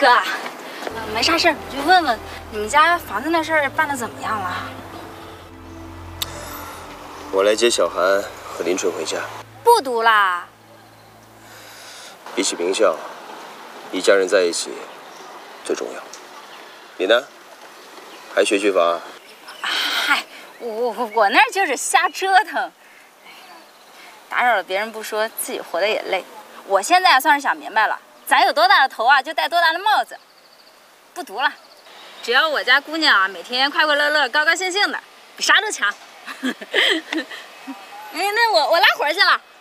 哥，没啥事儿，我就问问你们家房子那事儿办得怎么样了？ 我来接小韩和林纯回家。 不读啦？ 比起名校，一家人在一起最重要。你呢？还学法？ 嗨，我那儿就是瞎折腾，打扰了别人不说，自己活得也累。我现在算是想明白了，咱有多大的头啊，就戴多大的帽子。不读了，只要我家姑娘啊每天快快乐乐、高高兴兴的，比啥都强。那我拉活去了。